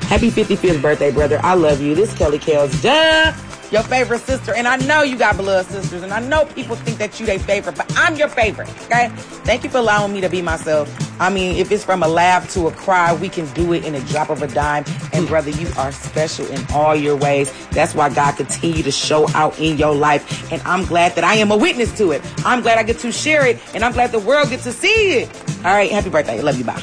Happy 55th birthday, brother. I love you. This is Kelly Kels, your favorite sister. And I know you got blood sisters, and I know people think that you their favorite, but I'm your favorite, okay? Thank you for allowing me to be myself. I mean, if it's from a laugh to a cry, we can do it in a drop of a dime. And brother, you are special in all your ways. That's why God continue to show out in your life. And I'm glad that I am a witness to it. I'm glad I get to share it, and I'm glad the world gets to see it. All right, happy birthday. I love you. Bye.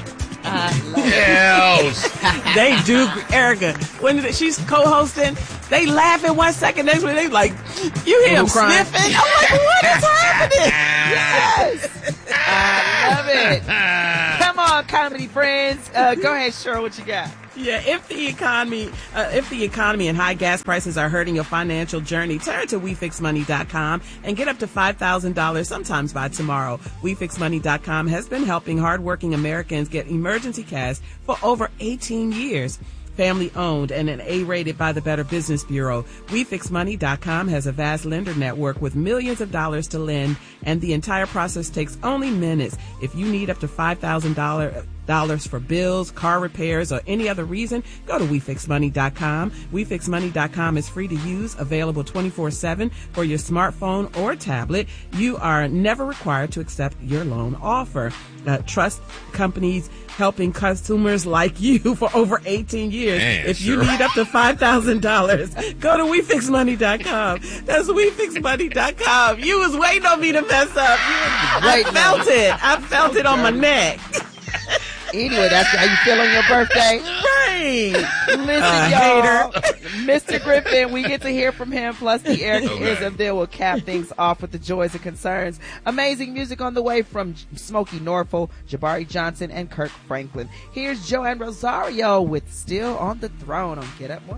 They do, Erica. When she's co-hosting, they laugh in 1 second. Next minute, they like, you hear him sniffing. I'm like, what is happening? Yes, I love it. Come on, comedy friends. Go ahead, Cheryl. What you got? Yeah, if the economy and high gas prices are hurting your financial journey, turn to WeFixMoney.com and get up to $5,000 sometimes by tomorrow. WeFixMoney.com has been helping hardworking Americans get emergency cash for over 18 years. Family owned and an A-rated by the Better Business Bureau, WeFixMoney.com has a vast lender network with millions of dollars to lend, and the entire process takes only minutes. If you need up to $5,000 for bills, car repairs, or any other reason, go to WeFixMoney.com. WeFixMoney.com is free to use, available 24/7 for your smartphone or tablet. You are never required to accept your loan offer. Trust companies helping consumers like you for over 18 years. Man, if you need up to $5,000, go to WeFixMoney.com. That's WeFixMoney.com. You was waiting on me to mess up. I felt it. I felt it on my neck. Anyway, that's how you feel on your birthday. Right. Listen, y'all. Mr. Griffin, we get to hear from him, plus the Ericaism. Then we'll cap things off with the joys and concerns. Amazing music on the way from Smokey Norfolk, Jabari Johnson, and Kirk Franklin. Here's Joanne Rosario with Still on the Throne on Get Up Morning.